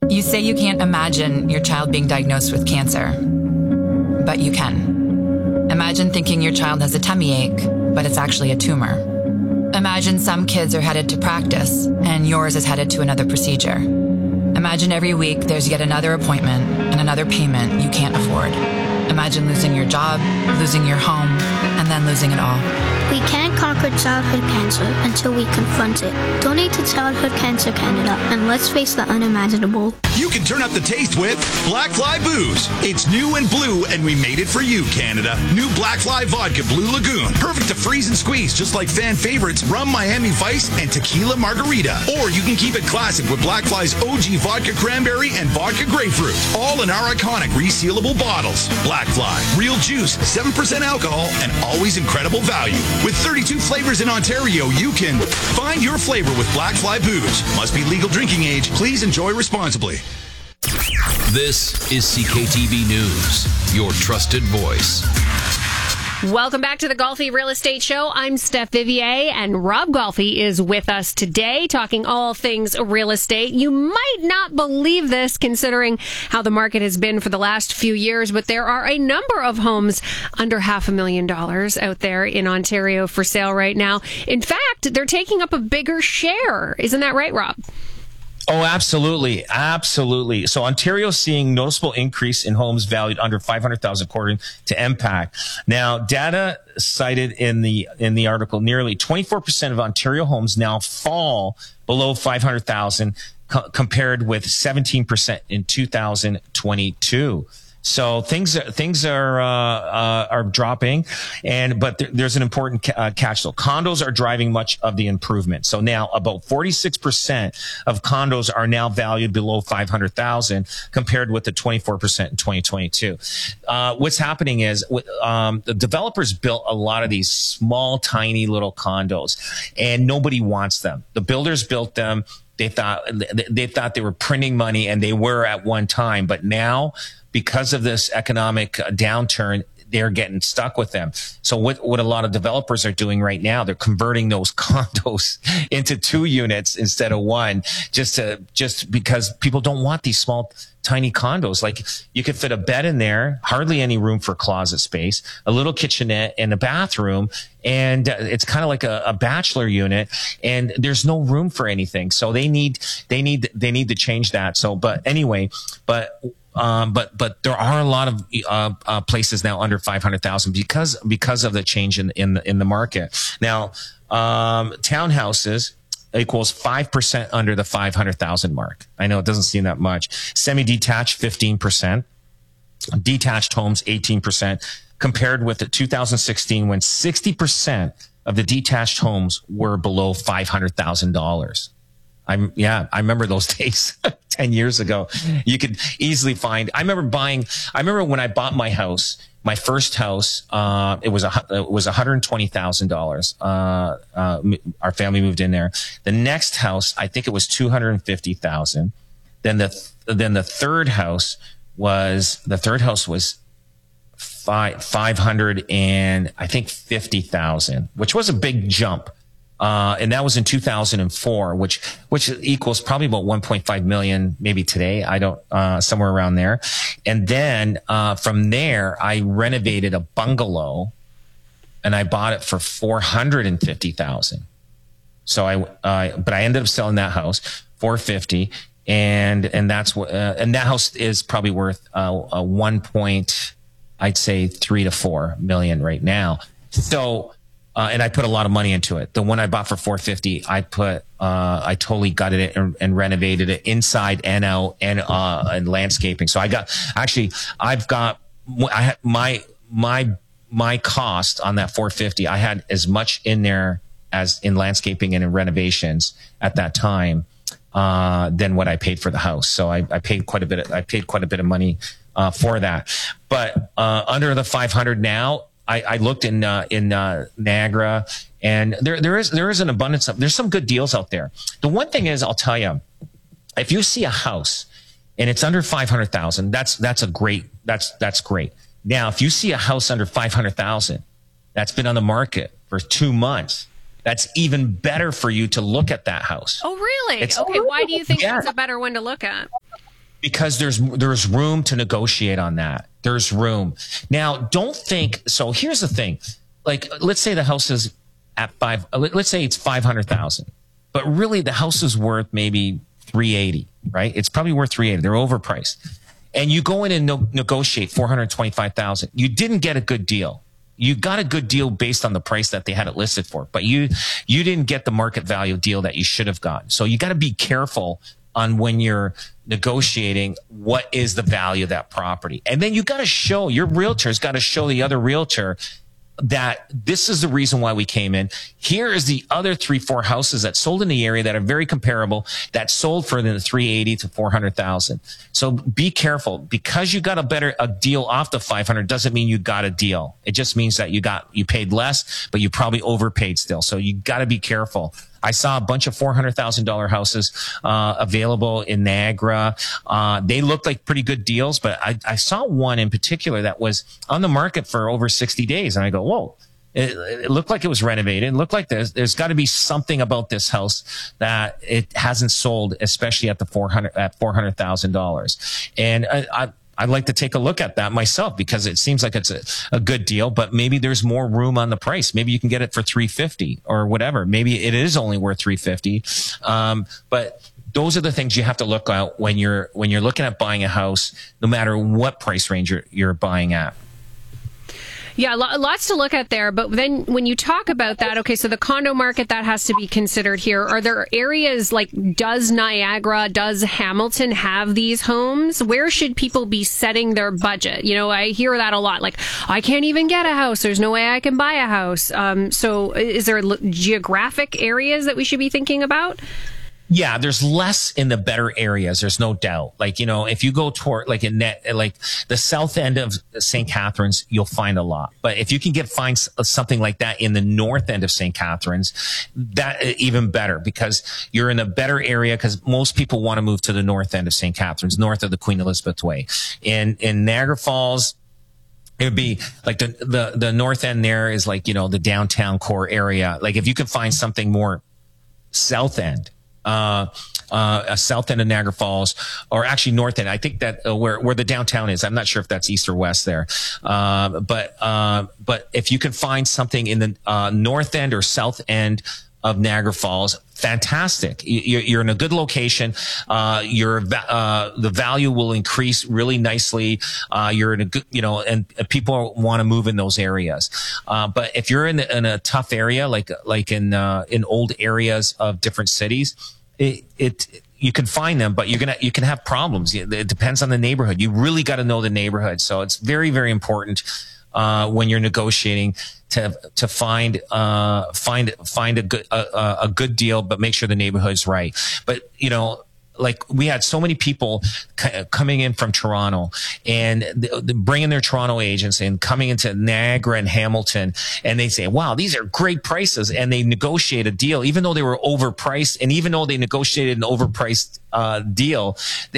You say you can't imagine your child being diagnosed with cancer, but you can. Imagine thinking your child has a tummy ache, but it's actually a tumor. Imagine some kids are headed to practice, and yours is headed to another procedure. Imagine every week there's yet another appointment and another payment you can't afford. Imagine losing your job, losing your home, and then losing it all. We can't conquer childhood cancer until we confront it. Donate to Childhood Cancer Canada, and let's face the unimaginable. You can turn up the taste with Black Fly Booze. It's new and blue, and we made it for you, Canada. New Black Fly Vodka Blue Lagoon. Perfect to freeze and squeeze, just like fan favorites Rum Miami Vice and Tequila Margarita. Or you can keep it classic with Black Fly's OG Vodka Cranberry and Vodka Grapefruit. All in our iconic resealable bottles. Black Fly. Real juice, 7% alcohol, and always incredible value. With 32 flavors in Ontario, you can find your flavor with Black Fly Booze. Must be legal drinking age. Please enjoy responsibly. This is CKTV News, your trusted voice. Welcome back to the Golfi Real Estate Show. I'm Steph Vivier, and Rob Golfi is with us today talking all things real estate. You might not believe this considering how the market has been for the last few years, but there are a number of homes under $500,000 out there in Ontario for sale right now. In fact, they're taking up a bigger share. Isn't that right, Rob? Oh, absolutely. Absolutely. So Ontario's seeing noticeable increase in homes valued under 500,000 according to MPAC. Now, data cited in the article, nearly 24% of Ontario homes now fall below 500,000 compared with 17% in 2022. So things are dropping, but there's an important catch. So condos are driving much of the improvement. So now about 46% of condos are now valued below 500,000 compared with the 24% in 2022. What's happening is the developers built a lot of these small, tiny little condos, and nobody wants them. The builders built them. They thought they were printing money, and they were at one time, but now, because of this economic downturn, they're getting stuck with them. So what a lot of developers are doing right now, they're converting those condos into 2 units instead of 1, just because people don't want these small, tiny condos. Like, you could fit a bed in there, hardly any room for closet space, a little kitchenette and a bathroom, and it's kind of like a bachelor unit, and there's no room for anything. So they need to change that. So, but anyway, but there are a lot of places now under 500,000 because of the change in the market. Now, townhouses equals 5% under the 500,000 mark. I know it doesn't seem that much. Semi-detached 15%, detached homes 18%, compared with the 2016 when 60% of the detached homes were below $500,000. I remember those days 10 years ago. You could easily find, I remember when I bought my house, my first house, it was $120,000. Our family moved in there. The next house, I think it was $250,000. Then the third house was 500 and I think 50,000, which was a big jump. And that was in 2004, which equals probably about 1.5 million, maybe today. I don't, somewhere around there. And then, from there, I renovated a bungalow and I bought it for 450,000. So but I ended up selling that house, 450. And that's what, and that house is probably worth, I'd say 3 to 4 million right now. So, and I put a lot of money into it. The one I bought for 450, I totally gutted it and renovated it inside and out and landscaping. So I had my cost on that 450. I had as much in there as in landscaping and in renovations at that time, than what I paid for the house. So I paid quite a bit of money, for that. But, under the 500 now, I looked in Niagara, and there is an abundance of, there's some good deals out there. The one thing is, I'll tell you, if you see a house and it's under 500,000, that's great. Now, if you see a house under 500,000 that's been on the market for 2 months, that's even better for you to look at that house. Oh, really? Okay. Why do you think that's a better one to look at? because there's room to negotiate on that. There's room. Now, don't think, so here's the thing. Like, let's say the house is at let's say it's 500,000, but really the house is worth maybe 380, right? It's probably worth 380. They're overpriced. And you go in and negotiate 425,000. You didn't get a good deal. You got a good deal based on the price that they had it listed for, but you didn't get the market value deal that you should have gotten. So you got to be careful on when you're negotiating what is the value of that property. And then you got to show, your realtor's got to show the other realtor that this is the reason why we came in. Here is the other 3-4 houses that sold in the area that are very comparable, that sold for the 380 to 400,000. So be careful, because you got a deal off the 500 doesn't mean you got a deal. It just means that you paid less, but you probably overpaid still. So you got to be careful. I saw a bunch of $400,000 houses available in Niagara. They looked like pretty good deals, but I saw one in particular that was on the market for over 60 days. And I go, whoa, it looked like it was renovated. It looked like there's got to be something about this house that it hasn't sold, especially at $400,000. And I'd like to take a look at that myself, because it seems like it's a good deal, but maybe there's more room on the price. Maybe you can get it for $350 or whatever. Maybe it is only worth $350. But those are the things you have to look at when you're looking at buying a house, no matter what price range you're buying at. Yeah, lots to look at there. But then when you talk about that, okay, so the condo market, that has to be considered here. Are there areas like, does Niagara, does Hamilton have these homes? Where should people be setting their budget? You know, I hear that a lot. Like, I can't even get a house. There's no way I can buy a house. So is there geographic areas that we should be thinking about? Yeah, there's less in the better areas. There's no doubt. Like, you know, if you go toward like the south end of St. Catharines, you'll find a lot. But if you can find something like that in the north end of St. Catharines, that even better, because you're in a better area, because most people want to move to the north end of St. Catharines, north of the Queen Elizabeth Way. In Niagara Falls, it would be like the north end there is like, you know, the downtown core area. Like, if you could find something more south end, a south end of Niagara Falls, or actually north end. I think that where the downtown is, I'm not sure if that's east or west there. But if you can find something in the north end or south end of Niagara Falls, fantastic. You're in a good location. The value will increase really nicely. You're in a good, you know, and people want to move in those areas. But if you're in a tough area, like in old areas of different cities, you can find them, but you can have problems. It depends on the neighborhood. You really got to know the neighborhood. So it's very, very important when you're negotiating to find a good deal, but make sure the neighborhood's right. But, you know, like, we had so many people coming in from Toronto and bringing their Toronto agents and coming into Niagara and Hamilton, and they say, wow, these are great prices. And they negotiate a deal, even though they were overpriced. And even though they negotiated an overpriced deal,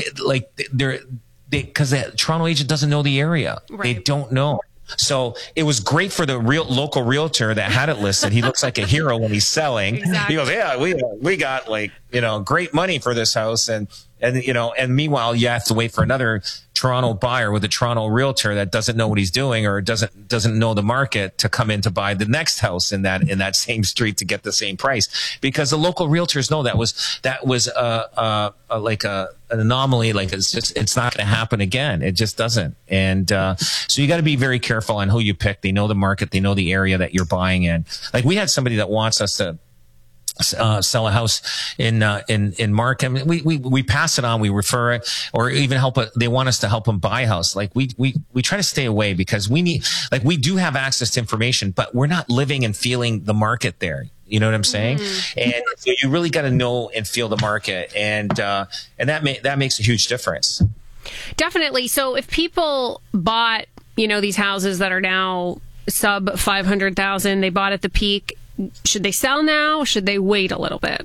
because the Toronto agent doesn't know the area. Right. They don't know. So it was great for the local realtor that had it listed. He looks like a hero when he's selling. Exactly. He goes, yeah, we got, like, you know, great money for this house. And you know, and meanwhile, you have to wait for another Toronto buyer with a Toronto realtor that doesn't know what he's doing, or doesn't know the market, to come in to buy the next house in that same street to get the same price, because the local realtors know that was like an anomaly. Like, it's not going to happen again. It just doesn't. And so you got to be very careful on who you pick. They know the market. They know the area that you're buying in. Like, we had somebody that wants us to sell a house in Markham. We pass it on, we refer it, or even help it. They want us to help them buy a house. Like, we try to stay away, because we do have access to information, but we're not living and feeling the market there. You know what I'm saying? Mm. And so you really got to know and feel the market, and that makes a huge difference. Definitely. So if people bought, you know, these houses that are now sub 500,000, they bought at the peak, should they sell now? Should they wait a little bit?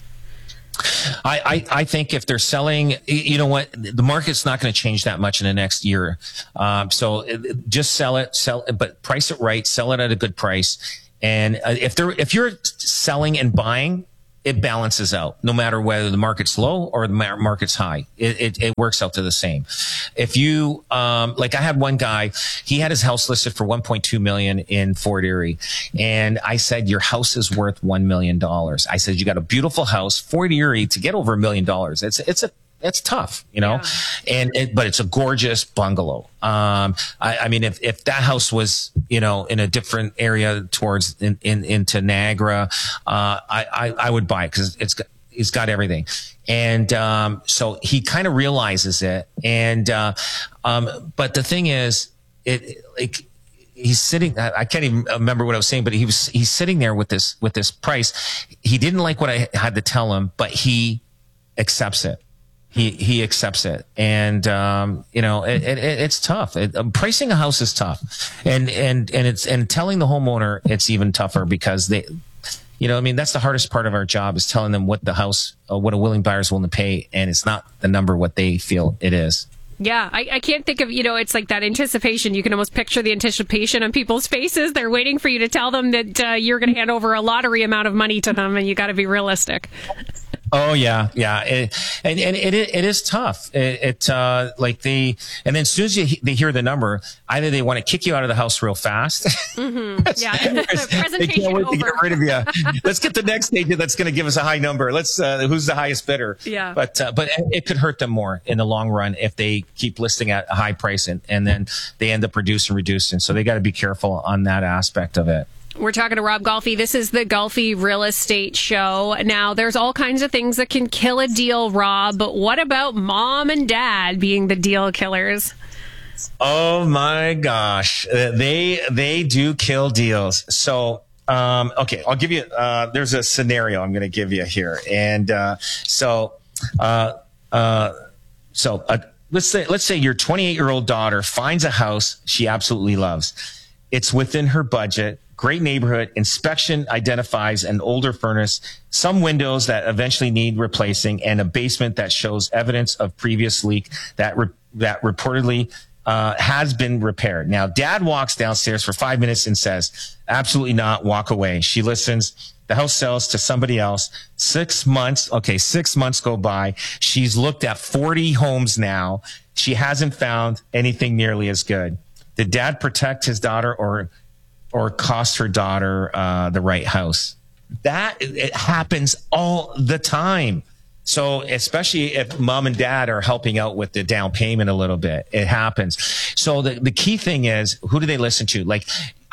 I think if they're selling, you know what, the market's not going to change that much in the next year. So just sell it, but price it right, sell it at a good price. And if you're selling and buying, it balances out no matter whether the market's low or the market's high. It works out to the same. If you, like I had one guy, he had his house listed for 1.2 million in Fort Erie. And I said, your house is worth $1 million. I said, you got a beautiful house, Fort Erie, to get over $1 million. It's tough, you know, but it's a gorgeous bungalow. I mean, if that house was, you know, in a different area towards into Niagara, I would buy it because it's got everything. And, so he kind of realizes it. And, but the thing is, he's sitting, I can't even remember what I was saying, but he's sitting there with this price. He didn't like what I had to tell him, but he accepts it. He accepts it. And, you know, it's tough. Pricing a house is tough. And telling the homeowner it's even tougher because you know, I mean, that's the hardest part of our job is telling them what what a willing buyer is willing to pay. And it's not the number what they feel it is. Yeah, I can't think of, you know, it's like that anticipation. You can almost picture the anticipation on people's faces. They're waiting for you to tell them that you're going to hand over a lottery amount of money to them, and you got to be realistic. Oh yeah. And it is tough. And then as soon as they hear the number, either they want to kick you out of the house real fast. Mm-hmm. Yeah. Presentation they can't wait over. to get rid of you. Let's get the next agent that's going to give us a high number. Let's, who's the highest bidder? Yeah. But it could hurt them more in the long run if they keep listing at a high price and then they end up reducing. So they got to be careful on that aspect of it. We're talking to Rob Golfi. This is the Golfi Real Estate Show. Now, there's all kinds of things that can kill a deal, Rob, but what about mom and dad being the deal killers? Oh my gosh. They do kill deals. So, okay, I'll give you, there's a scenario I'm going to give you here. And, let's say your 28-year-old daughter finds a house she absolutely loves. It's within her budget. Great neighborhood. Inspection identifies an older furnace, some windows that eventually need replacing, and a basement that shows evidence of previous leak that reportedly has been repaired. Now, dad walks downstairs for 5 minutes and says, absolutely not, walk away. She listens. The house sells to somebody else. 6 months. Okay, 6 months go by. She's looked at 40 homes now. She hasn't found anything nearly as good. Did dad protect his daughter or cost her daughter the right house? It happens all the time. So especially if mom and dad are helping out with the down payment a little bit, it happens. So the key thing is, who do they listen to? Like,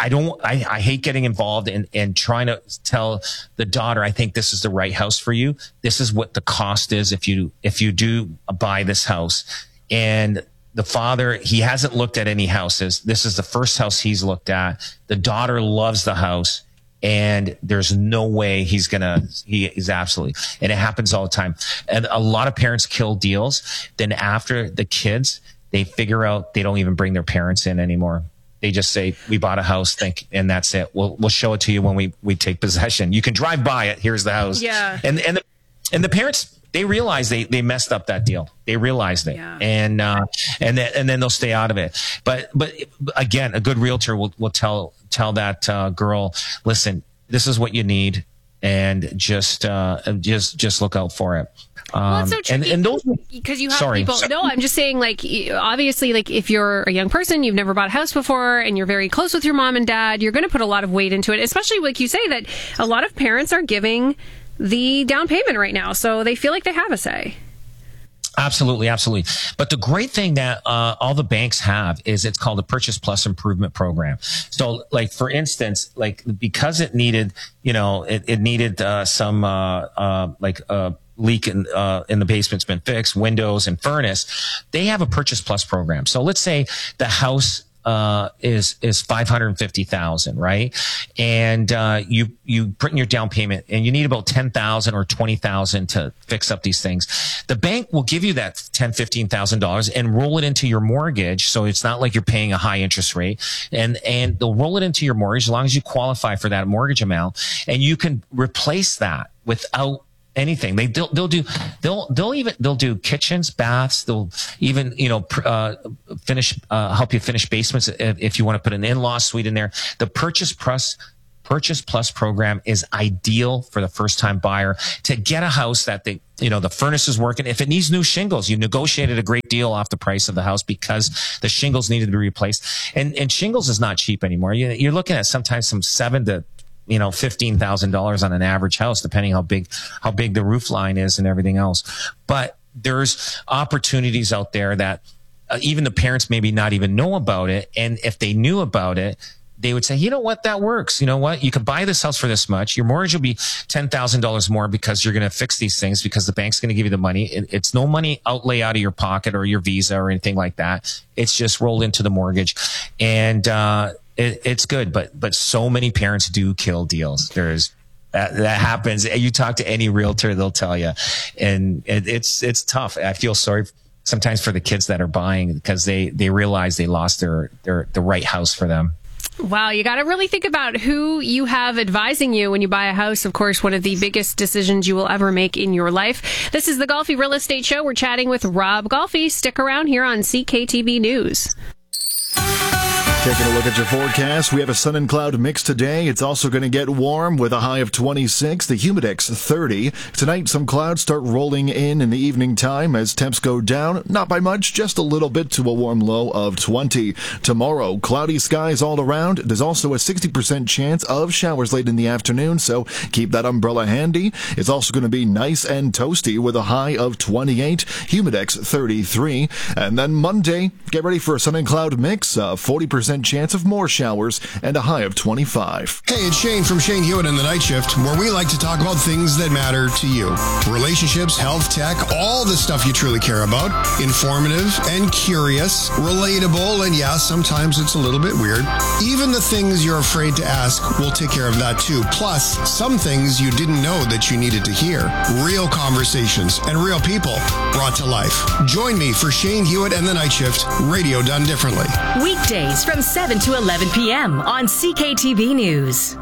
I hate getting involved in trying to tell the daughter, I think this is the right house for you. This is what the cost is if you do buy this house. And the father, he hasn't looked at any houses. This is the first house he's looked at. The daughter loves the house, and there's no way he is absolutely. And it happens all the time. And a lot of parents kill deals. Then after the kids, they figure out they don't even bring their parents in anymore. They just say, we bought a house, and that's it. We'll show it to you when we take possession. You can drive by it. Here's the house. Yeah. And the parents, they realize they messed up that deal. They realized it. Yeah. And then they'll stay out of it. But again, a good realtor will tell that girl, listen, this is what you need, and just look out for it. Well, it's so tricky because you have people. No, I'm just saying, like, obviously, like, if you're a young person, you've never bought a house before, and you're very close with your mom and dad, you're going to put a lot of weight into it, especially like you say that a lot of parents are giving the down payment right now, so they feel like they have a say. Absolutely. But the great thing that all the banks have is it's called a Purchase Plus Improvement Program. So, like, for instance, like, because it needed, it needed some leak in the basement's been fixed, windows and furnace, they have a Purchase Plus program. So let's say the house is $550,000, right? And you put in your down payment, and you need about $10,000 or $20,000 to fix up these things. The bank will give you that $10,000-$15,000 and roll it into your mortgage, so it's not like you're paying a high interest rate. And they'll roll it into your mortgage as long as you qualify for that mortgage amount, and you can replace that without anything. They'll do kitchens, baths. They'll even, help you finish basements if you want to put an in-law suite in there. The Purchase Plus Purchase Plus program is ideal for the first-time buyer to get a house that the furnace is working. If it needs new shingles, you negotiated a great deal off the price of the house because the shingles needed to be replaced. And shingles is not cheap anymore. You're looking at sometimes some $7,000 to $15,000 on an average house, depending how big the roof line is and everything else. But there's opportunities out there that even the parents maybe not even know about it. And if they knew about it, they would say, you know what, that works. You know what? You could buy this house for this much. Your mortgage will be $10,000 more because you're going to fix these things because the bank's going to give you the money. It's no money outlay out of your pocket or your Visa or anything like that. It's just rolled into the mortgage. And, it's good. But so many parents do kill deals. That happens. You talk to any realtor, they'll tell you. And it's tough. I feel sorry sometimes for the kids that are buying because they realize they lost the right house for them. Wow, you got to really think about who you have advising you when you buy a house. Of course, one of the biggest decisions you will ever make in your life. This is the Golfi Real Estate Show. We're chatting with Rob Golfi. Stick around here on CKTB News. Taking a look at your forecast, we have a sun and cloud mix today. It's also going to get warm with a high of 26, the humidex 30. Tonight, some clouds start rolling in the evening time as temps go down. Not by much, just a little bit to a warm low of 20. Tomorrow, cloudy skies all around. There's also a 60% chance of showers late in the afternoon, so keep that umbrella handy. It's also going to be nice and toasty with a high of 28, humidex 33. And then Monday, get ready for a sun and cloud mix, 40% chance of more showers and a high of 25. Hey, it's Shane from Shane Hewitt and the Night Shift, where we like to talk about things that matter to you. Relationships, health, tech, all the stuff you truly care about. Informative and curious, relatable, and yeah, sometimes it's a little bit weird. Even the things you're afraid to ask, we'll take care of that too. Plus, some things you didn't know that you needed to hear. Real conversations and real people brought to life. Join me for Shane Hewitt and the Night Shift, radio done differently. Weekdays from 7 to 11 p.m. on CKTB News.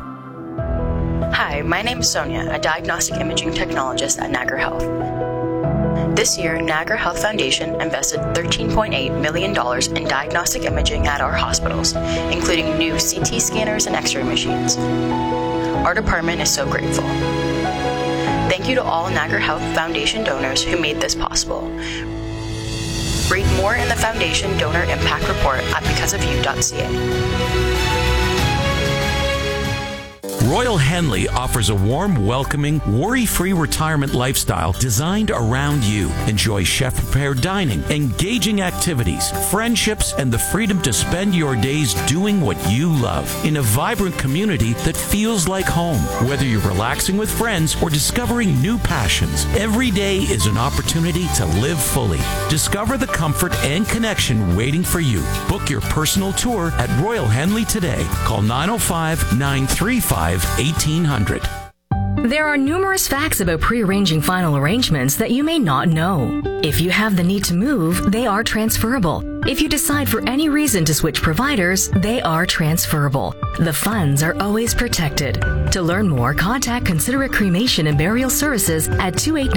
Hi, my name is Sonia, a diagnostic imaging technologist at Niagara Health. This year, Niagara Health Foundation invested $13.8 million in diagnostic imaging at our hospitals, including new CT scanners and X-ray machines. Our department is so grateful. Thank you to all Niagara Health Foundation donors who made this possible. Read more in the Foundation Donor Impact Report at becauseofyou.ca. Royal Henley offers a warm, welcoming, worry-free retirement lifestyle designed around you. Enjoy chef-prepared dining, engaging activities, friendships, and the freedom to spend your days doing what you love in a vibrant community that feels like home. Whether you're relaxing with friends or discovering new passions, every day is an opportunity to live fully. Discover the comfort and connection waiting for you. Book your personal tour at Royal Henley today. Call 905-935-1800. There are numerous facts about pre-arranging final arrangements that you may not know. If you have the need to move, they are transferable. If you decide for any reason to switch providers, they are transferable. The funds are always protected. To learn more, contact Considerate Cremation and Burial Services at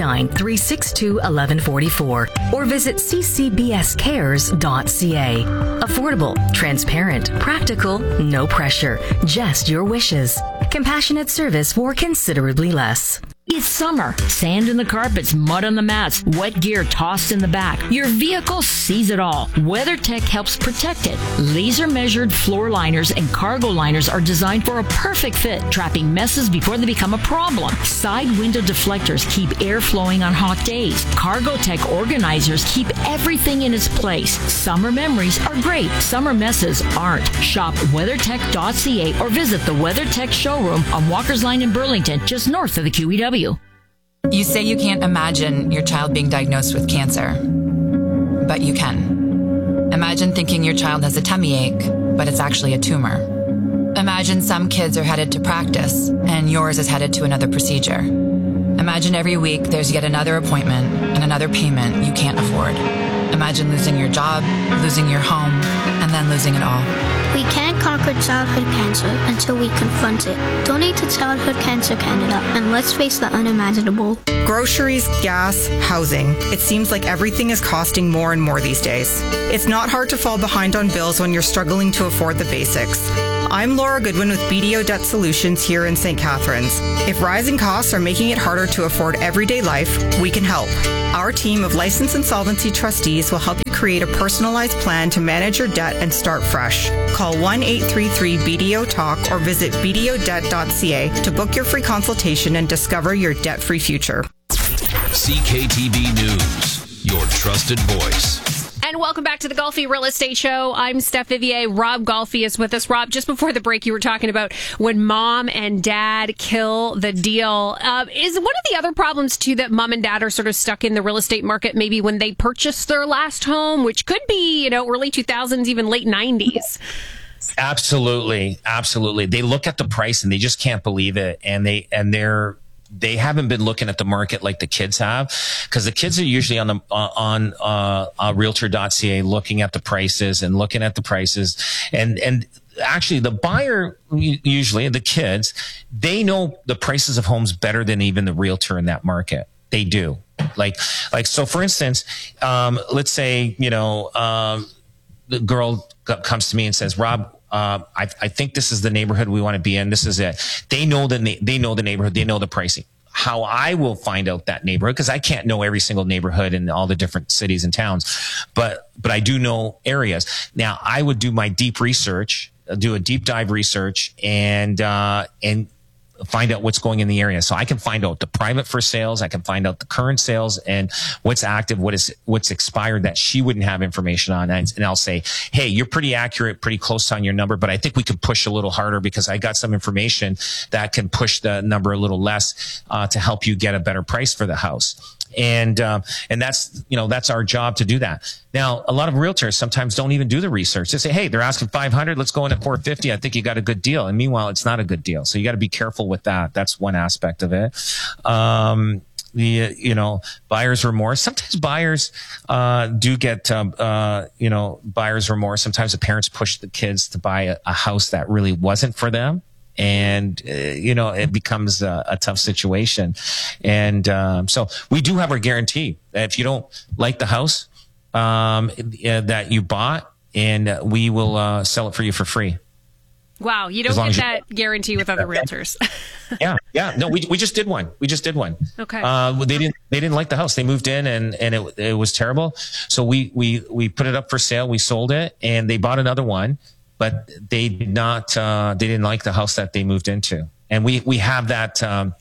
289-362-1144 or visit ccbscares.ca. Affordable, transparent, practical, no pressure, just your wishes. Compassionate service for considerably less. It's summer. Sand in the carpets, mud on the mats, wet gear tossed in the back. Your vehicle sees it all. WeatherTech helps protect it. Laser-measured floor liners and cargo liners are designed for a perfect fit, trapping messes before they become a problem. Side window deflectors keep air flowing on hot days. CargoTech organizers keep everything in its place. Summer memories are great. Summer messes aren't. Shop WeatherTech.ca or visit the WeatherTech showroom on Walker's Line in Burlington, just north of the QEW. You say you can't imagine your child being diagnosed with cancer, but you can. Imagine thinking your child has a tummy ache, but it's actually a tumor. Imagine some kids are headed to practice and yours is headed to another procedure. Imagine every week there's yet another appointment and another payment you can't afford. Imagine losing your job, losing your home, and then losing it all. We can't conquer childhood cancer until we confront it. Donate to Childhood Cancer Canada and let's face the unimaginable. Groceries, gas, housing. It seems like everything is costing more and more these days. It's not hard to fall behind on bills when you're struggling to afford the basics. I'm Laura Goodwin with BDO Debt Solutions here in St. Catharines. If rising costs are making it harder to afford everyday life, we can help. Our team of licensed insolvency trustees will help you create a personalized plan to manage your debt and start fresh. Call 1-833-BDO-TALK or visit bdodebt.ca to book your free consultation and discover your debt-free future. CKTV News, your trusted voice. And welcome back to the Golfy Real Estate Show. I'm Steph Vivier. Rob Golfy is with us. Rob, just before the break, you were talking about when mom and dad kill the deal. Is one of the other problems, too, that mom and dad are sort of stuck in the real estate market, maybe when they purchased their last home, which could be, early 2000s, even late 90s? Absolutely. Absolutely. They look at the price and they just can't believe it. And they haven't been looking at the market like the kids have, because the kids are usually on realtor.ca looking at the prices and actually the buyer, usually the kids, they know the prices of homes better than even the realtor in that market. They do. Like so for instance, let's say, the girl comes to me and says, Rob, I think this is the neighborhood we want to be in. This is it. They know the neighborhood. They know the pricing. How I will find out that neighborhood, because I can't know every single neighborhood in all the different cities and towns, but I do know areas. Now I would do my deep research, do a deep dive research, and find out what's going in the area. So I can find out the private for sales. I can find out the current sales and what's active, what's expired that she wouldn't have information on. And I'll say, hey, you're pretty accurate, pretty close on your number, but I think we could push a little harder because I got some information that can push the number a little less, to help you get a better price for the house. And that's our job to do that. Now, a lot of realtors sometimes don't even do the research. They say, hey, they're asking 500. Let's go in at 450. I think you got a good deal. And meanwhile, it's not a good deal. So you got to be careful with that. That's one aspect of it. Buyer's remorse. Sometimes buyers, do get, buyer's remorse. Sometimes the parents push the kids to buy a house that really wasn't for them. And, it becomes a tough situation. And, so we do have our guarantee that if you don't like the house, that you bought, and we will, sell it for you for free. Wow. You don't get that guarantee with other realtors. Yeah. No, we just did one. Okay. They didn't like the house. They moved in and it was terrible. So we put it up for sale. We sold it and they bought another one. But they did not. They didn't like the house that they moved into, and we have that.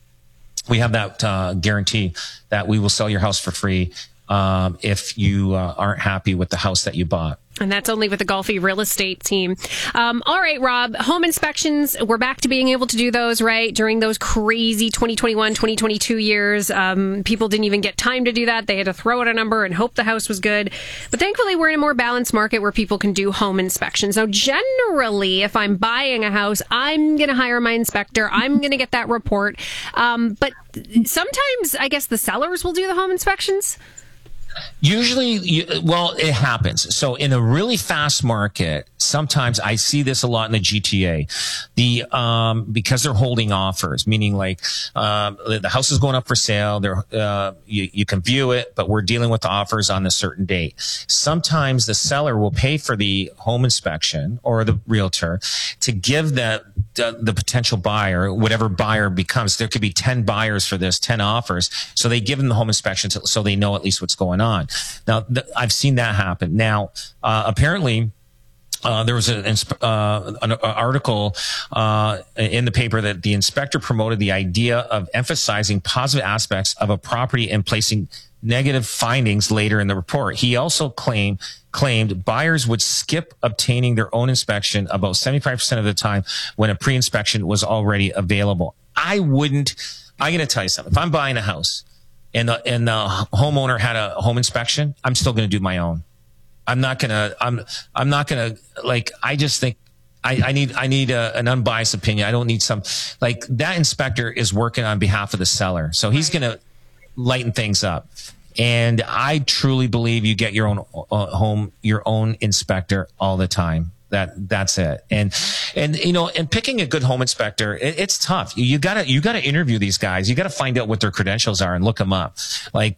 Guarantee that we will sell your house for free if you aren't happy with the house that you bought. And that's only with the Golfy Real Estate team. All right, Rob, home inspections, we're back to being able to do those, right? During those crazy 2021, 2022 years, people didn't even get time to do that. They had to throw out a number and hope the house was good. But thankfully, we're in a more balanced market where people can do home inspections. Now, generally, if I'm buying a house, I'm going to hire my inspector. I'm going to get that report. But sometimes, I guess, the sellers will do the home inspections. Usually, it happens. So in a really fast market, sometimes I see this a lot in the GTA. Because they're holding offers, meaning like, the house is going up for sale. You can view it, but we're dealing with the offers on a certain date. Sometimes the seller will pay for the home inspection or the realtor to give the potential buyer, whatever buyer becomes. There could be 10 buyers for this, 10 offers. So they give them the home inspection so they know at least what's going on. Now, I've seen that happen. Now, apparently, there was an article in the paper that the inspector promoted the idea of emphasizing positive aspects of a property and placing negative findings later in the report. He also claimed buyers would skip obtaining their own inspection about 75% of the time when a pre-inspection was already available. I'm going to tell you something. If I'm buying a house and the homeowner had a home inspection, I'm still going to do my own. I'm not gonna, I just think I need an unbiased opinion. I don't need that inspector is working on behalf of the seller. So he's going to lighten things up. And I truly believe you get your own your own inspector all the time. That's it. And picking a good home inspector, it's tough. You gotta interview these guys. You gotta find out what their credentials are and look them up. A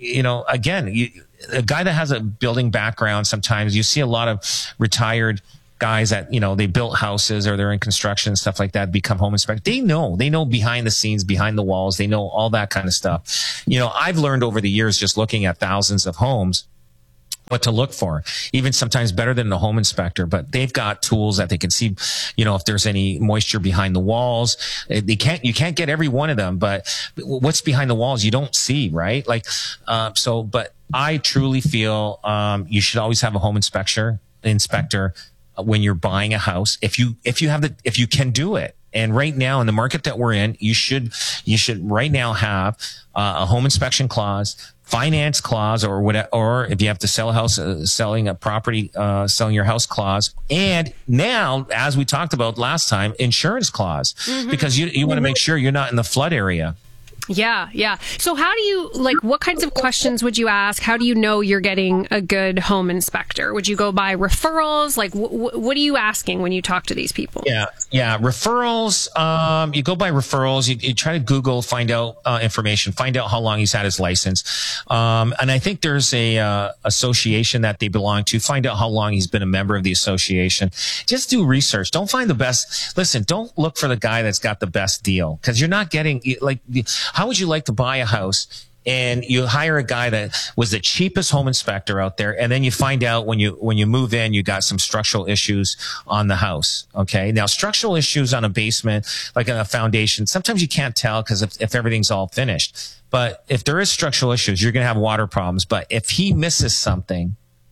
guy that has a building background, sometimes you see a lot of retired guys that, they built houses or they're in construction and stuff like that, become home inspectors. They know behind the scenes, behind the walls. They know all that kind of stuff. I've learned over the years, just looking at thousands of homes, what to look for, even sometimes better than the home inspector. But they've got tools that they can see, if there's any moisture behind the walls. You can't get every one of them, but what's behind the walls you don't see, right? But I truly feel you should always have a home inspector when you're buying a house, if you can do it. And right now in the market that we're in, you should right now have a home inspection clause, finance clause, or whatever, or if you have to sell a house, selling a property, selling your house clause. And now, as we talked about last time, insurance clause, because you want to make sure you're not in the flood area. Yeah. So how do you, what kinds of questions would you ask? How do you know you're getting a good home inspector? Would you go by referrals? What are you asking when you talk to these people? Yeah. Referrals. You go by referrals. You try to Google, find out information, find out how long he's had his license. And I think there's a association that they belong to. Find out how long he's been a member of the association. Just do research. Don't find the best. Listen, don't look for the guy that's got the best deal, because you're not getting how would you like to buy a house and you hire a guy that was the cheapest home inspector out there, and then you find out when you move in, you got some structural issues on the house? Okay. Now, structural issues on a basement, like on a foundation, sometimes you can't tell because if everything's all finished. But if there is structural issues, you're going to have water problems. But if he misses something,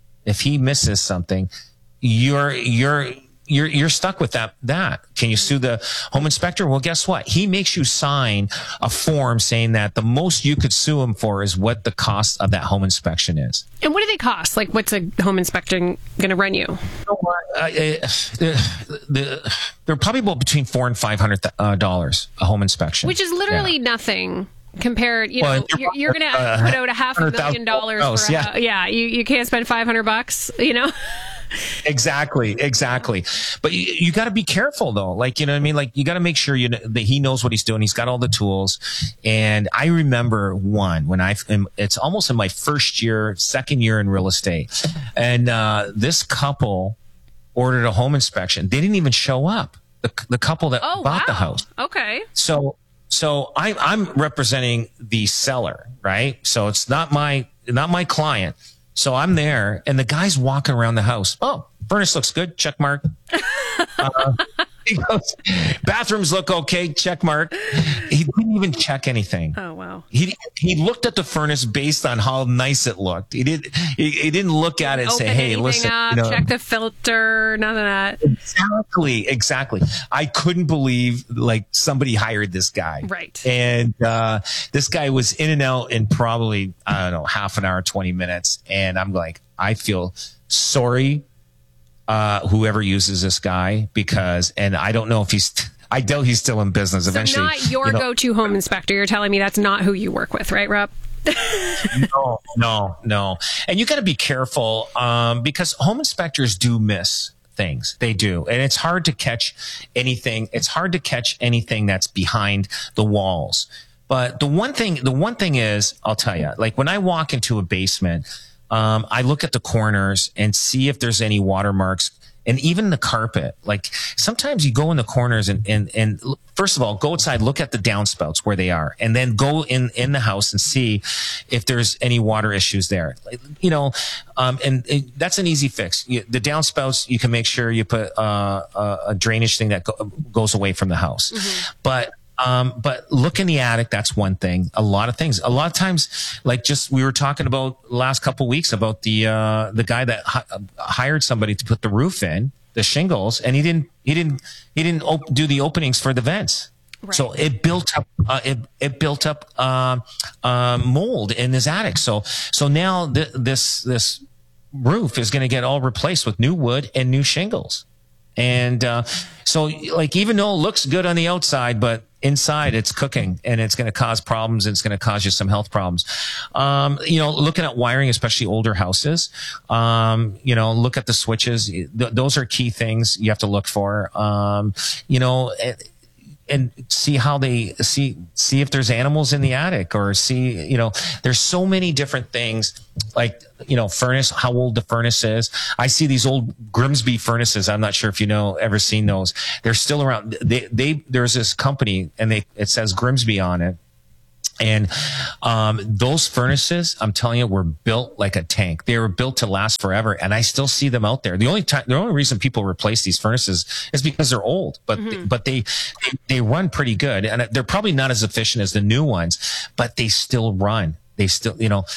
you're stuck with that. Can you sue the home inspector? Well, guess what? He makes you sign a form saying that the most you could sue him for is what the cost of that home inspection is. And what do they cost? What's a home inspection going to run you? They're probably about between $400 and $500 a home inspection, which is literally nothing. Compared, you're going to put out $500,000 for you can't spend $500, Exactly. But you got to be careful though. You got to make sure that he knows what he's doing. He's got all the tools. And I remember it's almost in my second year in real estate. And, this couple ordered a home inspection. They didn't even show up. The couple that bought the house. Okay. So I'm representing the seller, right? So it's not my client. So I'm there, and the guy's walking around the house. Oh, furnace looks good. Check mark. He goes, bathrooms look okay. Check mark. He didn't even check anything. Oh, wow. He looked at the furnace based on how nice it looked. He didn't look at it and say, hey, listen. Check the filter, none of that. Exactly. I couldn't believe somebody hired this guy. Right. And this guy was in and out in probably, I don't know, half an hour, 20 minutes. And I'm like, I feel sorry whoever uses this guy, and I don't know if I doubt he's still in business eventually. Not your go-to home inspector. You're telling me that's not who you work with, right, Rob? No. And you got to be careful, because home inspectors do miss things. They do. And it's hard to catch anything. It's hard to catch anything that's behind the walls. But the one thing is, I'll tell you, when I walk into a basement, I look at the corners and see if there's any watermarks, and even the carpet. Sometimes you go in the corners and first of all, go outside, look at the downspouts where they are, and then go in the house and see if there's any water issues there. And that's an easy fix. The downspouts, you can make sure you put a drainage thing that goes away from the house. Mm-hmm. But look in the attic. That's one thing. A lot of things. A lot of times, we were talking about last couple of weeks about the guy that hired somebody to put the roof in, the shingles, and he didn't do the openings for the vents. Right. So it built up mold in his attic. So now this roof is going to get all replaced with new wood and new shingles. And so even though it looks good on the outside, but inside it's cooking, and it's going to cause problems, and it's going to cause you some health problems. Looking at wiring, especially older houses, look at the switches. Those are key things you have to look for. and see how they see if there's animals in the attic, or see, there's so many different things, like, furnace, how old the furnace is. I see these old Grimsby furnaces. I'm not sure if ever seen those. They're still around. There's this company, and it says Grimsby on it. And those furnaces, I'm telling you, were built like a tank. They were built to last forever, and I still see them out there. The only reason people replace these furnaces is because they're old, but they run pretty good, and they're probably not as efficient as the new ones, but they still run. They still,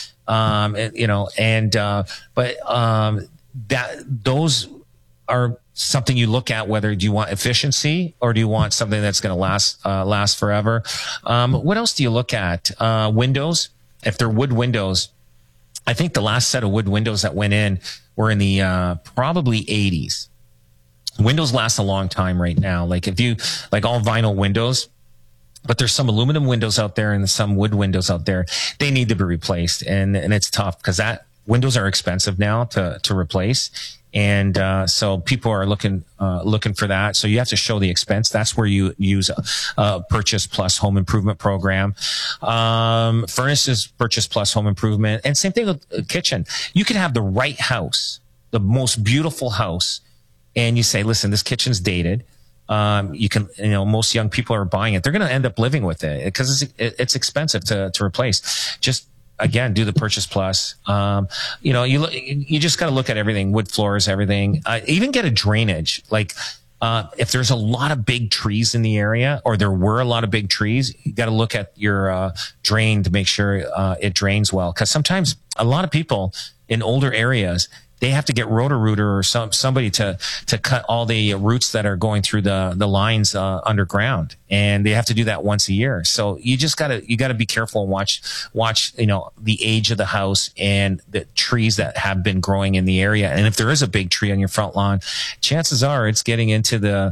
those are something you look at, whether do you want efficiency or do you want something that's going to last forever. What else do you look at? Windows. If they're wood windows, I think the last set of wood windows that went in were in the probably 80s. Windows last a long time right now. Like all vinyl windows, but there's some aluminum windows out there and some wood windows out there. They need to be replaced, and it's tough because windows are expensive now to replace. And so people are looking for that. So you have to show the expense. That's where you use a purchase plus home improvement program. Furnaces, purchase plus home improvement, and same thing with kitchen. You could have the right house, the most beautiful house, and you say, "Listen, this kitchen's dated." Most young people are buying it. They're going to end up living with it because it's expensive to replace. Just, again, do the purchase plus. You just got to look at everything, wood floors, everything. Even get a drainage. Like, if there's a lot of big trees in the area, or there were a lot of big trees, you got to look at your drain to make sure it drains well. Because sometimes a lot of people in older areas, they have to get Roto-Rooter or somebody to cut all the roots that are going through the lines underground, and they have to do that once a year. So you gotta be careful and watch the age of the house and the trees that have been growing in the area. And if there is a big tree on your front lawn, chances are it's getting into the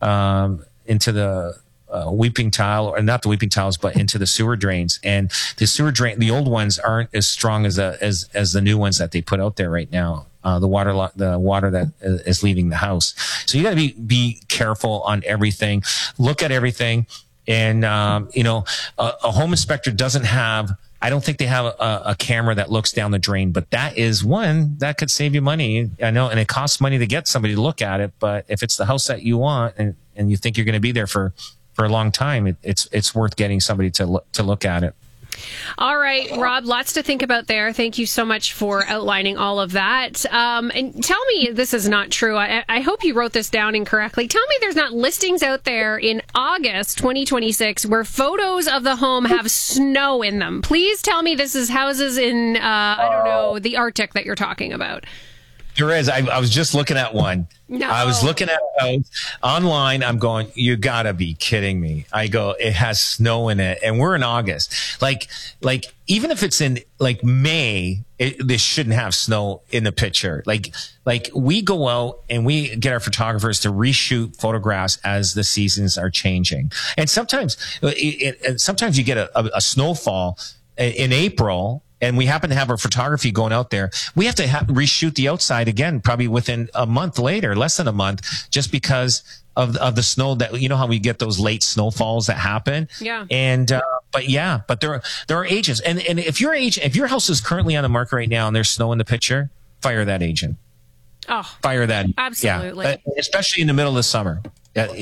weeping tile, or not the weeping tiles, but into the sewer drains. And the sewer drain, the old ones aren't as strong as the new ones that they put out there right now. The water that is leaving the house. So you got to be careful on everything. Look at everything. And, a home inspector doesn't have, I don't think they have a camera that looks down the drain, but that is one that could save you money. I know, and it costs money to get somebody to look at it, but if it's the house that you want and you think you're going to be there for a long time, it's worth getting somebody to look at it. All right, Rob, lots to think about there. Thank you so much for outlining all of that. And tell me this is not true. I hope you wrote this down incorrectly. Tell me there's not listings out there in August 2026 where photos of the home have snow in them. Please tell me this is houses in, the Arctic that you're talking about. There is. I was just looking at one. No. I was looking at a house online. I'm going, you gotta be kidding me. I go, it has snow in it, and we're in August. Like even if it's in like May, this shouldn't have snow in the picture. Like we go out and we get our photographers to reshoot photographs as the seasons are changing. And sometimes you get a snowfall in April, and we happen to have our photography going out there. We have to reshoot the outside again, probably within a month later, less than a month, just because of the snow that, how we get those late snowfalls that happen. Yeah. And, but there are agents. And if your house is currently on the market right now and there's snow in the picture, fire that agent. Oh, fire that. Absolutely. Yeah. Especially in the middle of the summer. That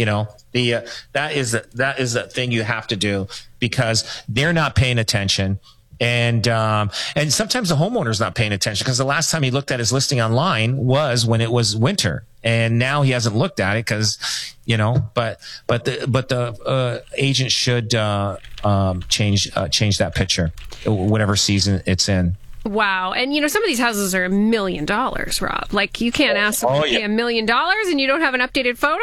is the thing you have to do, because they're not paying attention. And sometimes the homeowner's not paying attention, because the last time he looked at his listing online was when it was winter, and now he hasn't looked at it because, but the agent should change that picture, whatever season it's in. Wow. And some of these houses are $1 million, Rob. Like, you can't ask them to pay $1 million and you don't have an updated photo?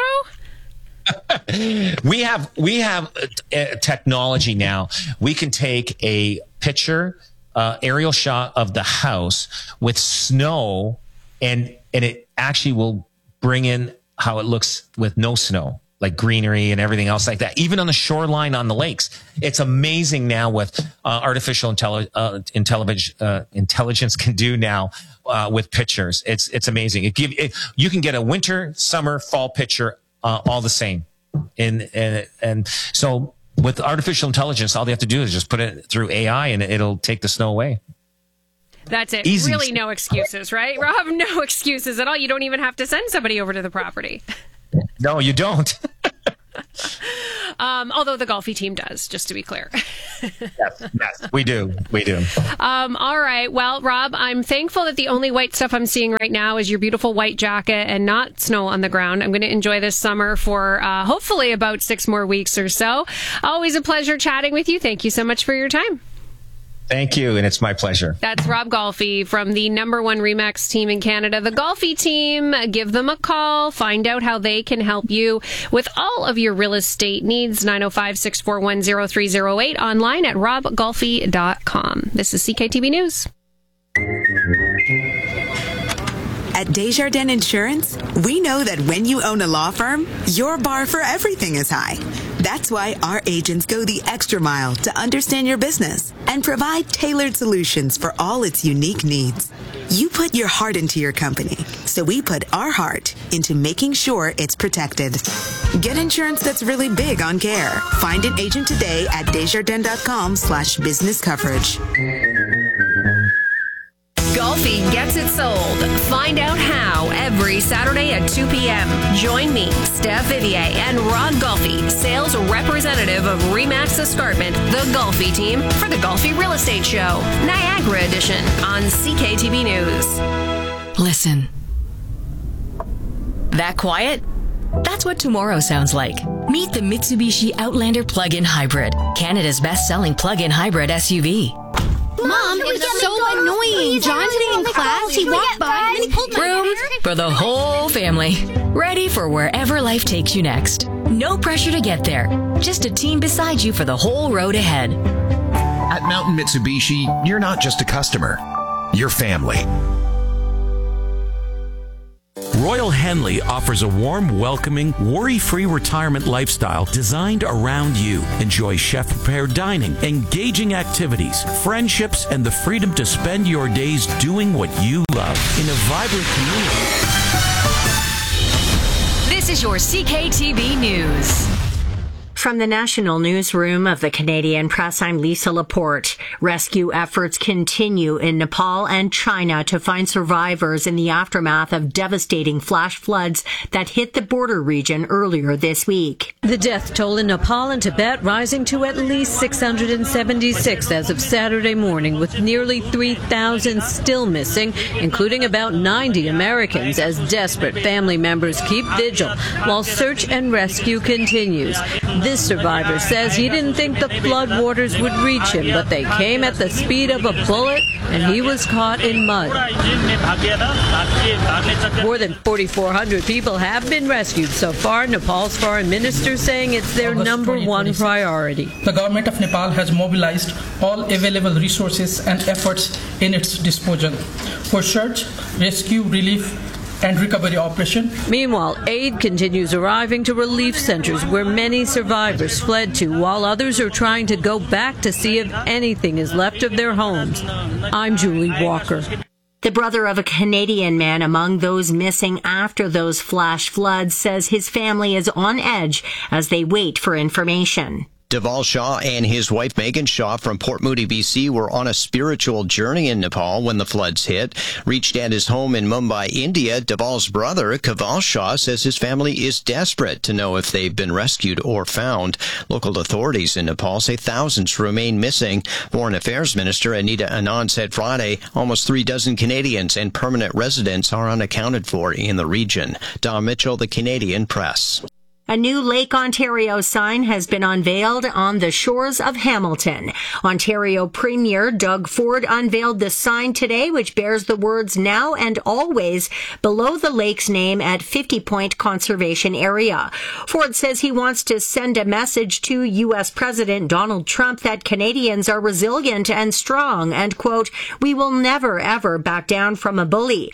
We have technology now. We can take a picture, aerial shot of the house with snow, and it actually will bring in how it looks with no snow, like greenery and everything else like that. Even on the shoreline, on the lakes, it's amazing now with artificial intelligence can do now with pictures. It's amazing. You can get a winter, summer, fall picture all the same. And so with artificial intelligence, all they have to do is just put it through AI and it'll take the snow away. That's it. Easy. Really no excuses, right? Rob, no excuses at all. You don't even have to send somebody over to the property. No, you don't. Although the Golfi team does, just to be clear. Yes, we do. All right. Well, Rob, I'm thankful that the only white stuff I'm seeing right now is your beautiful white jacket and not snow on the ground. I'm going to enjoy this summer for hopefully about 6 more weeks or so. Always a pleasure chatting with you. Thank you so much for your time. Thank you, and it's my pleasure. That's Rob Golfi from the number 1 RE/MAX team in Canada, the Golfi team. Give them a call. Find out how they can help you with all of your real estate needs. 905-641-0308. Online at robgolfi.com. This is CKTV News. At Desjardins Insurance, we know that when you own a law firm, your bar for everything is high. That's why our agents go the extra mile to understand your business and provide tailored solutions for all its unique needs. You put your heart into your company, so we put our heart into making sure it's protected. Get insurance that's really big on care. Find an agent today at Desjardins.com/business coverage. Golfi gets it sold. Find out how every Saturday at 2 p.m. Join me, Steph Vivier, and Rod Golfi, sales representative of RE/MAX Escarpment, the Golfi team, for the Golfi Real Estate Show, Niagara Edition on CKTV News. Listen. That quiet? That's what tomorrow sounds like. Meet the Mitsubishi Outlander Plug-in Hybrid, Canada's best-selling plug-in hybrid SUV. Mom, it was so annoying. John's sitting in class, he walked by and he pulled my hair. Room for the whole family. Ready for wherever life takes you next. No pressure to get there. Just a team beside you for the whole road ahead. At Mountain Mitsubishi, you're not just a customer. You're family. Royal Henley offers a warm, welcoming, worry-free retirement lifestyle designed around you. Enjoy chef-prepared dining, engaging activities, friendships, and the freedom to spend your days doing what you love in a vibrant community. This is your CKTV News. From the National Newsroom of the Canadian Press, I'm Lisa Laporte. Rescue efforts continue in Nepal and China to find survivors in the aftermath of devastating flash floods that hit the border region earlier this week. The death toll in Nepal and Tibet rising to at least 676 as of Saturday morning, with nearly 3,000 still missing, including about 90 Americans, as desperate family members keep vigil while search and rescue continues. This survivor says he didn't think the flood waters would reach him, but they came at the speed of a bullet and he was caught in mud. More than 4,400 people have been rescued so far, Nepal's foreign minister saying it's their number 1 priority. The government of Nepal has mobilized all available resources and efforts in its disposal for search, rescue, relief, and recovery operation. Meanwhile, aid continues arriving to relief centers where many survivors fled to, while others are trying to go back to see if anything is left of their homes. I'm Julie Walker. The brother of a Canadian man among those missing after those flash floods says his family is on edge as they wait for information. Deval Shaw and his wife Megan Shaw from Port Moody, BC were on a spiritual journey in Nepal when the floods hit. Reached at his home in Mumbai, India, Deval's brother, Kaval Shaw, says his family is desperate to know if they've been rescued or found. Local authorities in Nepal say thousands remain missing. Foreign Affairs Minister Anita Anand said Friday almost 36 Canadians and permanent residents are unaccounted for in the region. Don Mitchell, the Canadian Press. A new Lake Ontario sign has been unveiled on the shores of Hamilton. Ontario Premier Doug Ford unveiled the sign today, which bears the words "Now and Always" below the lake's name at 50 Point Conservation Area. Ford says he wants to send a message to U.S. President Donald Trump that Canadians are resilient and strong and, quote, "We will never, ever back down from a bully."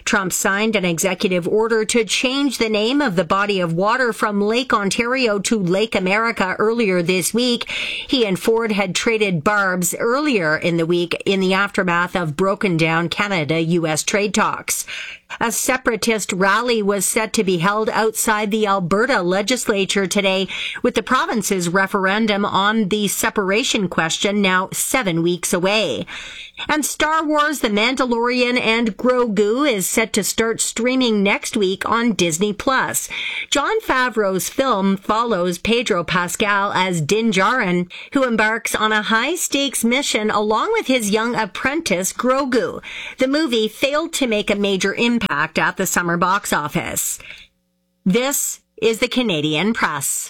Trump signed an executive order to change the name of the body of water from Lake Ontario to Lake America earlier this week. He and Ford had traded barbs earlier in the week in the aftermath of broken down Canada-U.S. trade talks. A separatist rally was set to be held outside the Alberta legislature today, with the province's referendum on the separation question now 7 weeks away. And Star Wars: The Mandalorian and Grogu is set to start streaming next week on Disney+. Jon Favreau's film follows Pedro Pascal as Din Djarin, who embarks on a high-stakes mission along with his young apprentice Grogu. The movie failed to make a major impact at the summer box office. This is the Canadian Press.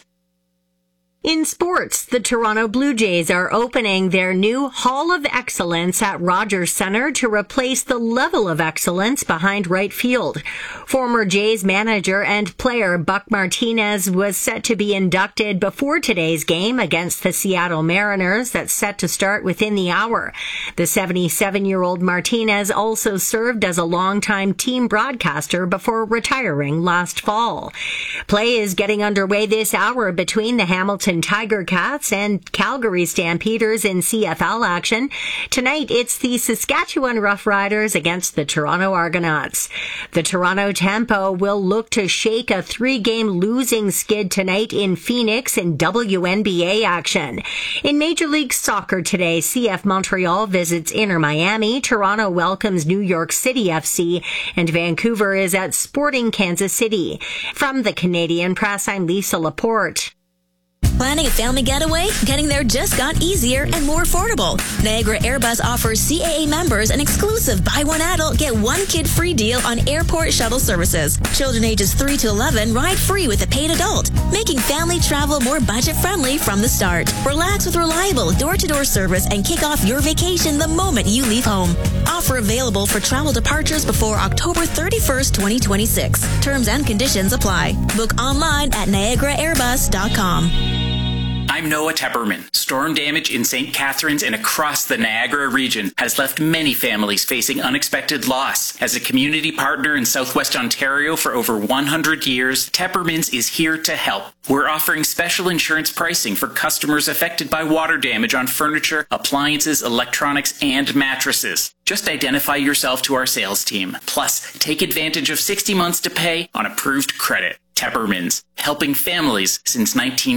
In sports, the Toronto Blue Jays are opening their new Hall of Excellence at Rogers Centre to replace the level of excellence behind right field. Former Jays manager and player Buck Martinez was set to be inducted before today's game against the Seattle Mariners that's set to start within the hour. The 77-year-old Martinez also served as a longtime team broadcaster before retiring last fall. Play is getting underway this hour between the Hamilton Tiger Cats and Calgary Stampeders in CFL action. Tonight, it's the Saskatchewan Roughriders against the Toronto Argonauts. The Toronto Tempo will look to shake a 3-game losing skid tonight in Phoenix in WNBA action. In Major League Soccer today, CF Montreal visits Inter Miami, Toronto welcomes New York City FC, and Vancouver is at Sporting Kansas City. From the Canadian Press, I'm Lisa Laporte. Planning a family getaway? Getting there just got easier and more affordable. Niagara Airbus offers CAA members an exclusive buy one adult, get one kid free deal on airport shuttle services. Children ages 3 to 11 ride free with a paid adult, making family travel more budget-friendly from the start. Relax with reliable door-to-door service and kick off your vacation the moment you leave home. Offer available for travel departures before October 31st, 2026. Terms and conditions apply. Book online at NiagaraAirbus.com. I'm Noah Tepperman. Storm damage in St. Catharines and across the Niagara region has left many families facing unexpected loss. As a community partner in Southwest Ontario for over 100 years, Teppermans is here to help. We're offering special insurance pricing for customers affected by water damage on furniture, appliances, electronics, and mattresses. Just identify yourself to our sales team. Plus, take advantage of 60 months to pay on approved credit. Teppermans, helping families since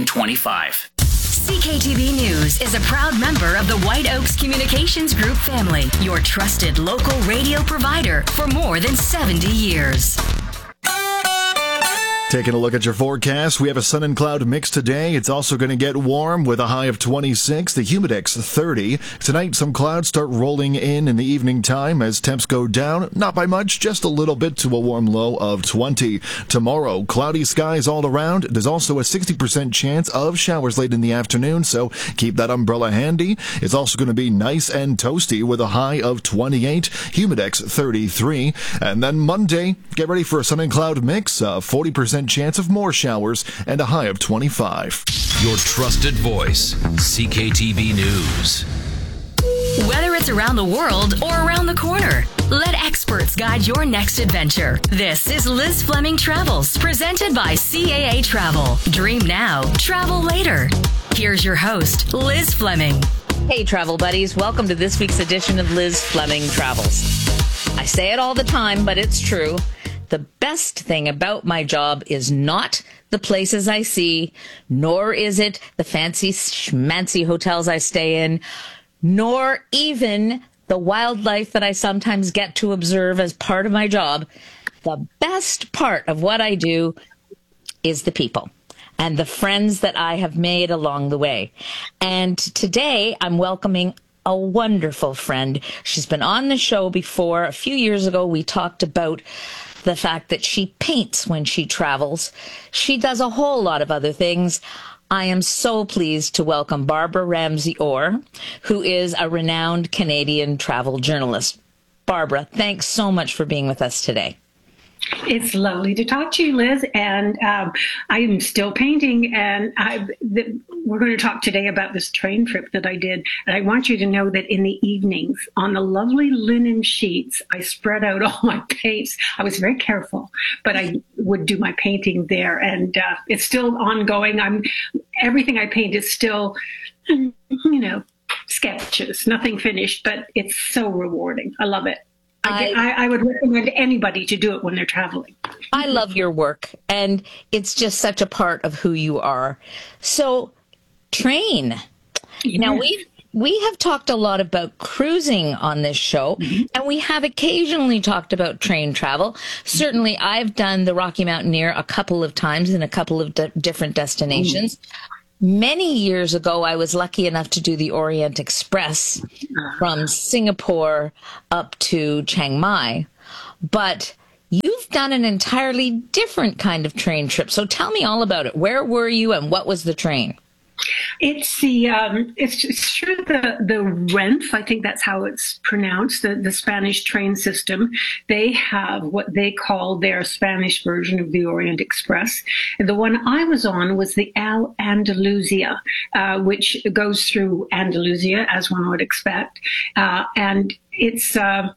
1925. CKTV News is a proud member of the White Oaks Communications Group family, your trusted local radio provider for more than 70 years. Taking a look at your forecast, we have a sun and cloud mix today. It's also going to get warm with a high of 26, the humidex 30. Tonight, some clouds start rolling in the evening time as temps go down. Not by much, just a little bit to a warm low of 20. Tomorrow, cloudy skies all around. There's also a 60% chance of showers late in the afternoon, so keep that umbrella handy. It's also going to be nice and toasty with a high of 28, humidex 33. And then Monday, get ready for a sun and cloud mix, 40% chance of more showers and a high of 25. Your trusted voice, CKTV News. Whether it's around the world or around the corner, let experts guide your next adventure. This is Liz Fleming Travels, presented by CAA Travel. Dream now, travel later. Here's your host, Liz Fleming. Hey, travel buddies. Welcome to this week's edition of Liz Fleming Travels. I say it all the time, but it's true. The best thing about my job is not the places I see, nor is it the fancy schmancy hotels I stay in, nor even the wildlife that I sometimes get to observe as part of my job. The best part of what I do is the people and the friends that I have made along the way. And today I'm welcoming a wonderful friend. She's been on the show before. A few years ago, we talked about the fact that she paints when she travels. She does a whole lot of other things. I am so pleased to welcome Barbara Ramsey-Orr, who is a renowned Canadian travel journalist. Barbara, thanks so much for being with us today. It's lovely to talk to you, Liz. And I am still painting. And we're going to talk today about this train trip that I did. And I want you to know that in the evenings, on the lovely linen sheets, I spread out all my paints. I was very careful, but I would do my painting there. And it's still ongoing. Everything I paint is still, sketches, nothing finished, but it's so rewarding. I love it. I would recommend anybody to do it when they're traveling. I love your work, and it's just such a part of who you are. So, train. Yes. Now, we have talked a lot about cruising on this show, and we have occasionally talked about train travel. Certainly, I've done the Rocky Mountaineer a couple of times in a couple of different destinations. Many years ago, I was lucky enough to do the Orient Express from Singapore up to Chiang Mai. But you've done an entirely different kind of train trip. So tell me all about it. Where were you and what was the train? It's through the Renfe, I think that's how it's pronounced, the Spanish train system. They have what they call their Spanish version of the Orient Express. And the one I was on was the Al Andalusia, which goes through Andalusia, as one would expect. And it's a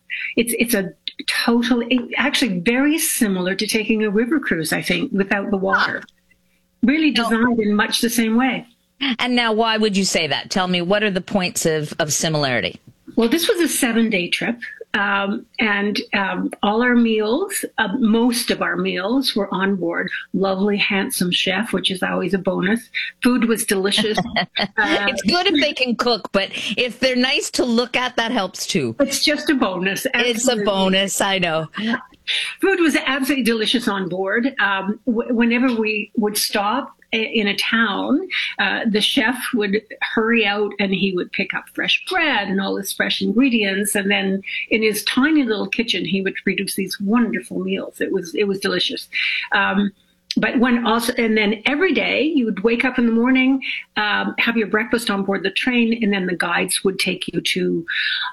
actually very similar to taking a river cruise, I think, without the water. Really designed in much the same way. And now, why would you say that? Tell me, what are the points of similarity? Well, this was a 7-day trip. And all our meals, most of our meals were on board. Lovely, handsome chef, which is always a bonus. Food was delicious. It's good if they can cook, but if they're nice to look at, that helps too. It's just a bonus. Absolutely. It's a bonus, I know. Food was absolutely delicious on board. Whenever we would stop in a town, the chef would hurry out and he would pick up fresh bread and all his fresh ingredients. And then in his tiny little kitchen, he would produce these wonderful meals. It was delicious. But and then every day you would wake up in the morning, have your breakfast on board the train, and then the guides would take you to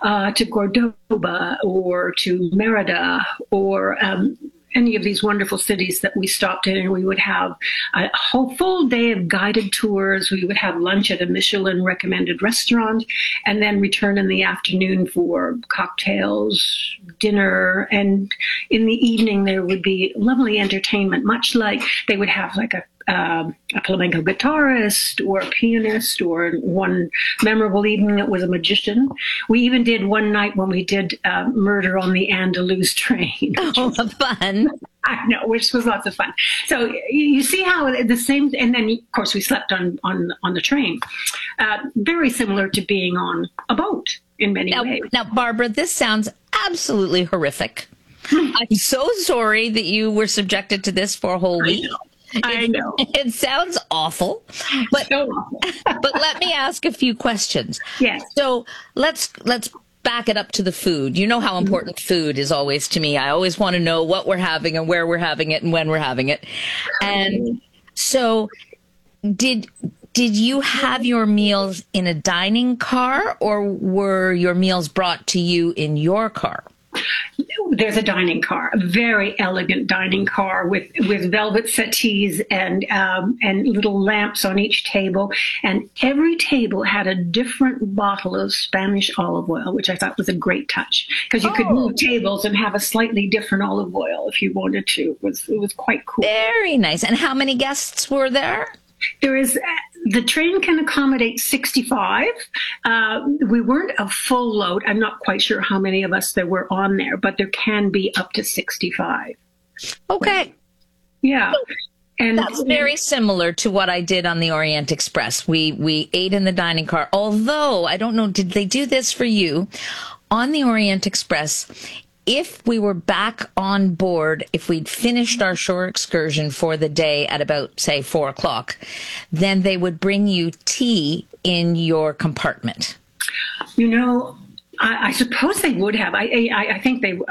Cordoba or to Merida or any of these wonderful cities that we stopped in, and we would have a whole full day of guided tours. We would have lunch at a Michelin recommended restaurant and then return in the afternoon for cocktails, dinner, and in the evening there would be lovely entertainment, much like they would have like a flamenco guitarist or a pianist, or one memorable evening it was a magician. We even did one night when we did Murder on the Andalus train. Oh, fun. I know, which was lots of fun. So you see how the same, and then of course we slept on the train. Very similar to being on a boat in many ways. Now, Barbara, this sounds absolutely horric. I'm so sorry that you were subjected to this for a whole week. I know. It sounds awful, but but let me ask a few questions. Yes. So let's back it up to the food. You know how important food is always to me. I always want to know what we're having and where we're having it and when we're having it. And so did you have your meals in a dining car, or were your meals brought to you in your car? There's a dining car, a very elegant dining car with velvet settees and little lamps on each table. And every table had a different bottle of Spanish olive oil, which I thought was a great touch, because you could move tables and have a slightly different olive oil if you wanted to. It was quite cool. Very nice. And how many guests were there? There is, the train can accommodate 65. We weren't a full load. I'm not quite sure how many of us there were on there, but there can be up to 65. Okay. Yeah. And that's very similar to what I did on the Orient Express. We ate in the dining car, although I don't know, did they do this for you? On the Orient Express, if we were back on board, if we'd finished our shore excursion for the day at about, say, 4 o'clock, then they would bring you tea in your compartment. You know, I suppose they would have. I think they.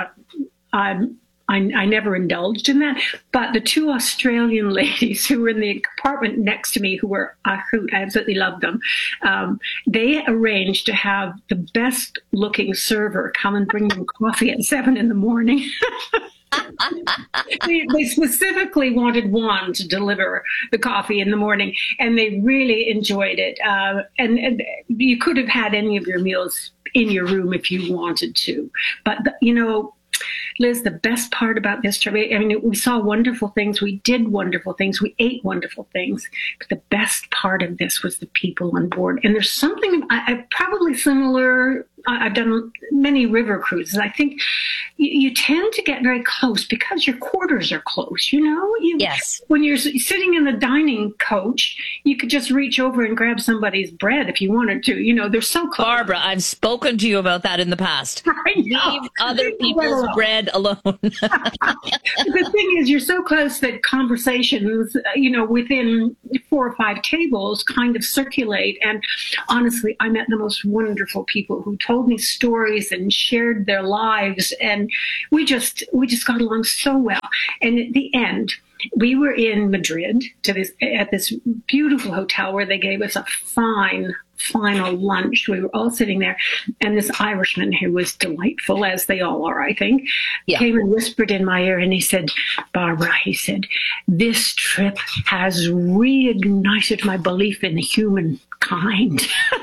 I never indulged in that, but the two Australian ladies who were in the compartment next to me, who were a hoot, I absolutely loved them. They arranged to have the best looking server come and bring them coffee at 7 in the morning. They specifically wanted Juan to deliver the coffee in the morning, and they really enjoyed it. And you could have had any of your meals in your room if you wanted to. But, Liz, the best part about this trip, we saw wonderful things. We did wonderful things. We ate wonderful things. But the best part of this was the people on board. And there's something probably similar. I've done many river cruises. I think you tend to get very close because your quarters are close, Yes. When you're sitting in the dining coach, you could just reach over and grab somebody's bread if you wanted to. They're so close. Barbara, I've spoken to you about that in the past. I know. Leave other people's bread alone. The thing is, you're so close that conversations, within 4 or 5 tables kind of circulate. And honestly, I met the most wonderful people who told me stories and shared their lives. And we just got along so well. And at the end, we were in Madrid at this beautiful hotel where they gave us a final lunch. We were all sitting there, and this Irishman, who was delightful, as they all are, I think, came and whispered in my ear, and he said, "Barbara," he said, "this trip has reignited my belief in humankind."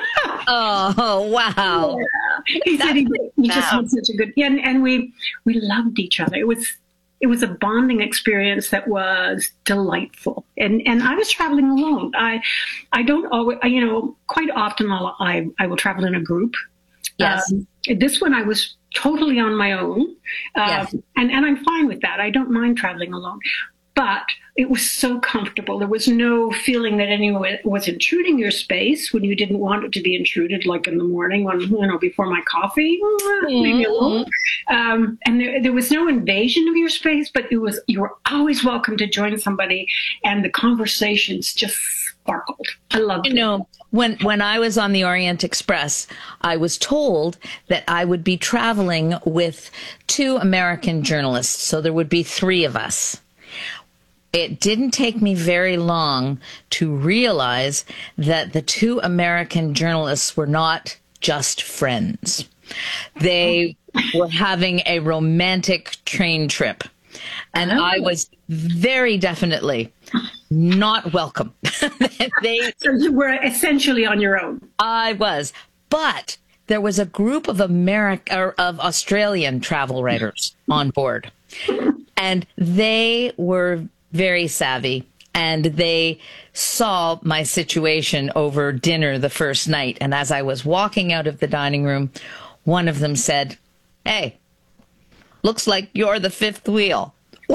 Oh, wow. Yeah. He said he just had such a good, and we loved each other. It was a bonding experience that was delightful. And I was traveling alone. I don't always, quite often I will travel in a group. Yes. This one I was totally on my own. Yes. And I'm fine with that. I don't mind traveling alone. But it was so comfortable. There was no feeling that anyone was intruding your space when you didn't want it to be intruded, like in the morning when, before my coffee, leave me alone. And there was no invasion of your space, but you were always welcome to join somebody, and the conversations just sparkled. I loved it. When I was on the Orient Express, I was told that I would be traveling with 2 American journalists, so there would be 3 of us. It didn't take me very long to realize that the 2 American journalists were not just friends. They were having a romantic train trip. And I was very definitely not welcome. So you were essentially on your own. I was. But there was a group of Australian travel writers on board. And they were very savvy, and they saw my situation over dinner the first night. And as I was walking out of the dining room, one of them said, "Hey, looks like you're the 5th wheel.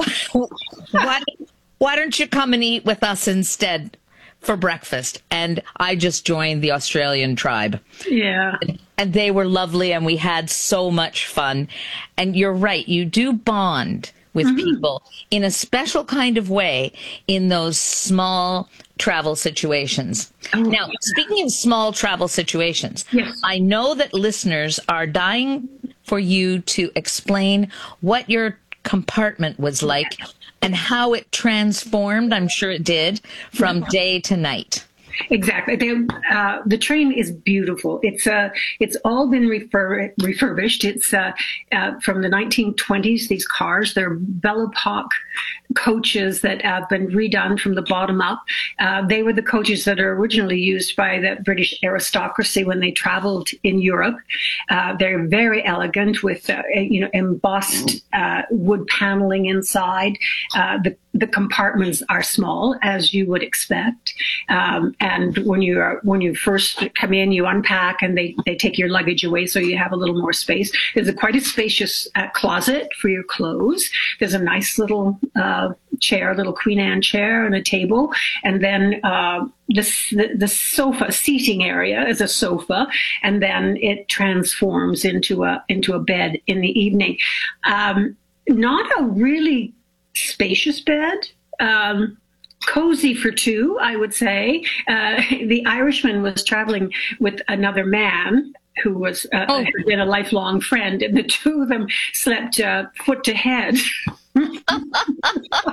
Why don't you come and eat with us instead for breakfast?" And I just joined the Australian tribe. Yeah. And they were lovely, and we had so much fun. And you're right, you do bond with people in a special kind of way in those small travel situations. Now, speaking of small travel situations, I know that listeners are dying for you to explain what your compartment was like and how it transformed, I'm sure it did, from day to night. Exactly. The train is beautiful. It's all been refurbished. It's from the 1920s. These cars, they're Belle Epoque coaches that have been redone from the bottom up. They were the coaches that are originally used by the British aristocracy when they traveled in Europe. They're very elegant with embossed wood paneling inside. The compartments are small, as you would expect. And when you first come in, you unpack and they take your luggage away, so you have a little more space. There's quite a spacious closet for your clothes. There's a nice little chair, a little Queen Anne chair, and a table, and then the sofa seating area is a sofa, and then it transforms into a bed in the evening. Not a really spacious bed. Cozy for 2, I would say. The Irishman was traveling with another man who was had been a lifelong friend, and the 2 of them slept foot to head.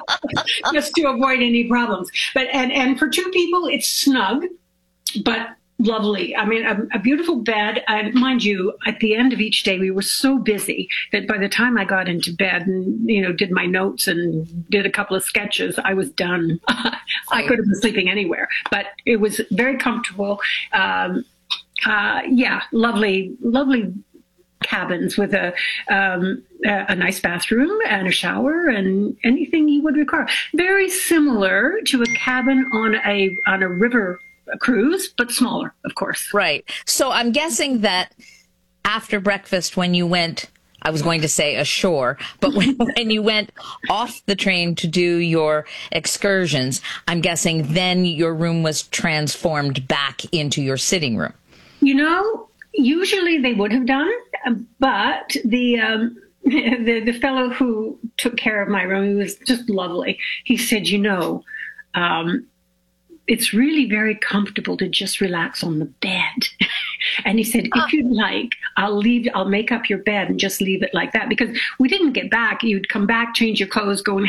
Just to avoid any problems. But and for 2 people, it's snug, but lovely. I mean, a beautiful bed. And mind you, at the end of each day, we were so busy that by the time I got into bed and, did my notes and did a couple of sketches, I was done. I could have been sleeping anywhere, but it was very comfortable. Lovely cabins with a nice bathroom and a shower and anything you would require. Very similar to a cabin on a river cruise, but smaller, of course. Right. So I'm guessing that after breakfast, when you went, I was going to say ashore, but when you went off the train to do your excursions, I'm guessing then your room was transformed back into your sitting room. Usually they would have done, but the fellow who took care of my room, he was just lovely. He said, it's really very comfortable to just relax on the bed. And he said, if you'd like, I'll make up your bed and just leave it like that. Because we didn't get back. You'd come back, change your clothes, go and